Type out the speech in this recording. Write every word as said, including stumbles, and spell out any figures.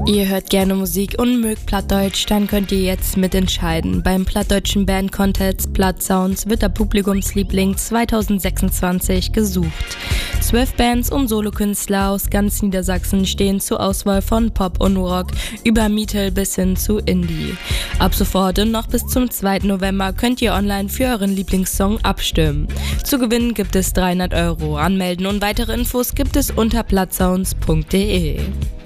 Ihr hört gerne Musik und mögt Plattdeutsch, dann könnt ihr jetzt mitentscheiden. Beim Plattdeutschen Band Contest Platt Sounds wird der Publikumsliebling zwanzig sechsundzwanzig gesucht. Zwölf Bands und Solokünstler aus ganz Niedersachsen stehen zur Auswahl von Pop und Rock über Metal bis hin zu Indie. Ab sofort und noch bis zum zweiten November könnt ihr online für euren Lieblingssong abstimmen. Zu gewinnen gibt es dreihundert Euro. Anmelden und weitere Infos gibt es unter plattsounds punkt de.